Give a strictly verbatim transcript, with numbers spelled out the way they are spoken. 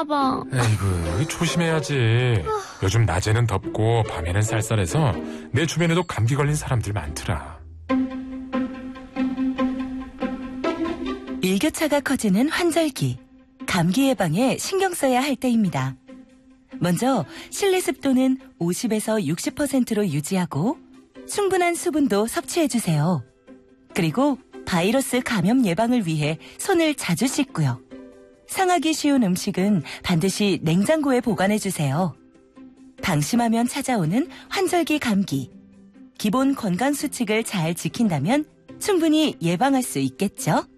봐. 에이구, 조심해야지. 요즘 낮에는 덥고 밤에는 쌀쌀해서 내 주변에도 감기 걸린 사람들 많더라. 일교차가 커지는 환절기. 감기 예방에 신경 써야 할 때입니다. 먼저 실내 습도는 오십에서 육십 퍼센트로 유지하고 충분한 수분도 섭취해주세요. 그리고 바이러스 감염 예방을 위해 손을 자주 씻고요. 상하기 쉬운 음식은 반드시 냉장고에 보관해주세요. 방심하면 찾아오는 환절기 감기. 기본 건강 수칙을 잘 지킨다면 충분히 예방할 수 있겠죠?